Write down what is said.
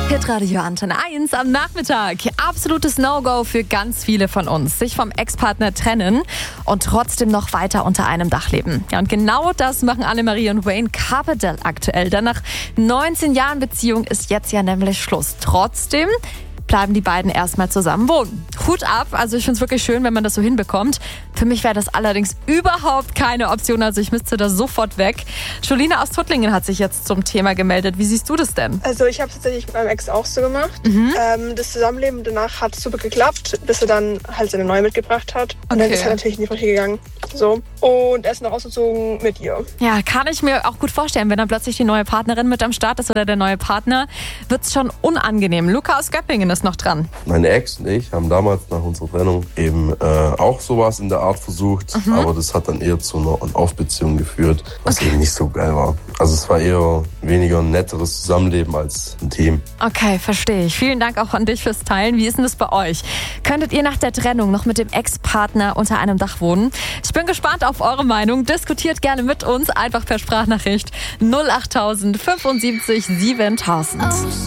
Hitradio Antenne 1 am Nachmittag. Absolutes No-Go für ganz viele von uns. Sich vom Ex-Partner trennen und trotzdem noch weiter unter einem Dach leben. Ja, und genau das machen Annemarie und Wayne Carpendale aktuell. Denn nach 19 Jahren Beziehung ist jetzt ja nämlich Schluss. Trotzdem bleiben die beiden erstmal zusammen wohnen. Hut ab, also ich finde es wirklich schön, wenn man das so hinbekommt. Für mich wäre das allerdings überhaupt keine Option, also ich müsste da sofort weg. Jolina aus Tuttlingen hat sich jetzt zum Thema gemeldet. Wie siehst du das denn? Also ich habe es tatsächlich mit meinem Ex auch so gemacht. Das Zusammenleben danach hat super geklappt, bis er dann halt seine neue mitgebracht hat. Und dann ist er natürlich in die Brüche gegangen. So. Und er ist noch ausgezogen mit ihr. Ja, kann ich mir auch gut vorstellen, wenn dann plötzlich die neue Partnerin mit am Start ist oder der neue Partner, wird es schon unangenehm. Luca aus Göppingen ist noch dran. Meine Ex und ich haben damals nach unserer Trennung eben auch sowas in der Art versucht, aber das hat dann eher zu einer On-Off-Beziehung geführt, was eben nicht so geil war. Also es war eher weniger ein netteres Zusammenleben als ein Team. Okay, verstehe ich. Vielen Dank auch an dich fürs Teilen. Wie ist denn das bei euch? Könntet ihr nach der Trennung noch mit dem Ex-Partner unter einem Dach wohnen? Ich bin gespannt auf eure Meinung. Diskutiert gerne mit uns, einfach per Sprachnachricht 08000 75 7000.